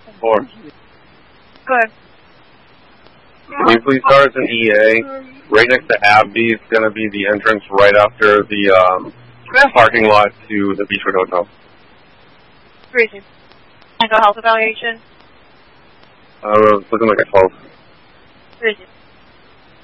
4. Good. Can you please start as an EA? Right next to Abby, it's going to be the entrance right after the parking lot to the Beachwood Hotel. Greasy. Mental health evaluation. It's looking like a 12. Greasy.